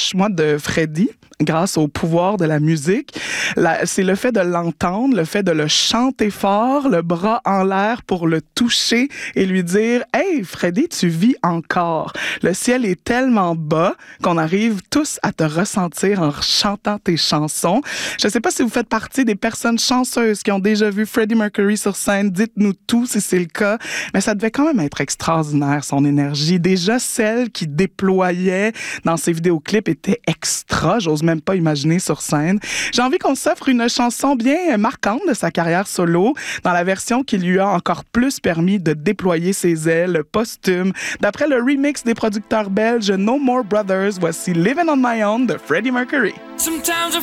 accroche, moi, de Freddie, grâce au pouvoir de la musique, c'est le fait de l'entendre, le fait de le chanter fort, le bras en l'air pour le toucher et lui dire « Hey, Freddie, tu vis encore. Le ciel est tellement bas qu'on arrive tous à te ressentir en chantant tes chansons. » Je ne sais pas si vous faites partie des personnes chanceuses qui ont déjà vu Freddie Mercury sur scène. Dites-nous tout si c'est le cas. Mais ça devait quand même être extraordinaire, son énergie. Déjà, celle qui déployait dans ses vidéoclips était extra. J'ose même pas imaginer sur scène. J'ai envie qu'on s'offre une chanson bien marquante de sa carrière solo, dans la version qui lui a encore plus permis de déployer ses ailes, posthume. D'après le remix des producteurs belges No More Brothers, voici Living on My Own de Freddie Mercury.